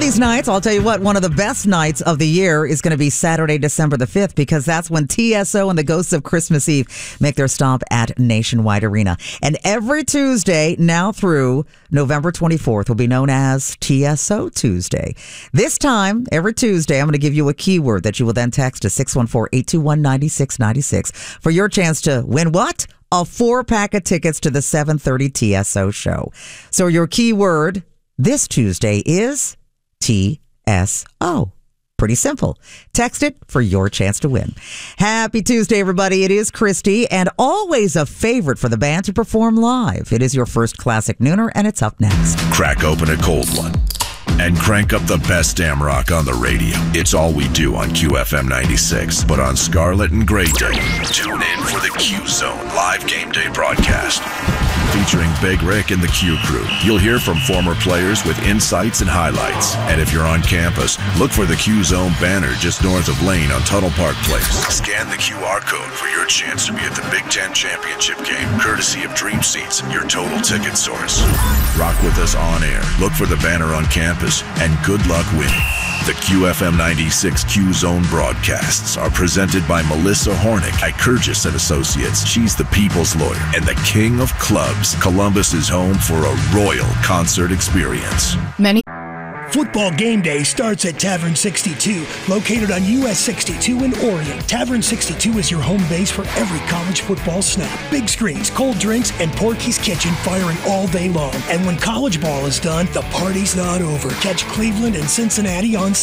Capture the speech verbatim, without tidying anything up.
these nights, I'll tell you what, one of the best nights of the year is going to be Saturday, December the fifth, because that's when T S O and the Ghosts of Christmas Eve make their stop at Nationwide Arena. And every Tuesday, now through November twenty-fourth, will be known as T S O Tuesday. This time, every Tuesday, I'm going to give you a keyword that you will then text to six one four, eight two one, nine six nine six for your chance to win what? A four-pack of tickets to the seven thirty T S O show. So your keyword this Tuesday is T S O. Pretty simple. Text it for your chance to win. Happy Tuesday, everybody. It is Christy, and always a favorite for the band to perform live. It is your first classic nooner, and it's up next. Crack open a cold one and crank up the best damn rock on the radio. It's all we do on Q F M ninety-six. But on Scarlet and Gray Day, tune in for the Q Zone live game day broadcast. Featuring Big Rick and the Q Crew. You'll hear from former players with insights and highlights. And if you're on campus, look for the Q Zone banner just north of Lane on Tuttle Park Place. Scan the Q R code for your chance to be at the Big Ten Championship game, courtesy of Dream Seats, your total ticket source. Rock with us on air. Look for the banner on campus, and good luck winning. The Q F M ninety-six Q Zone broadcasts are presented by Melissa Hornick at Kurgis and Associates. She's the people's lawyer and the king of clubs. Columbus is home for a royal concert experience. Many Football game day starts at Tavern sixty-two, located on U S sixty-two in Orion. Tavern sixty-two is your home base for every college football snap. Big screens, cold drinks, and Porky's Kitchen firing all day long. And when college ball is done, the party's not over. Catch Cleveland and Cincinnati on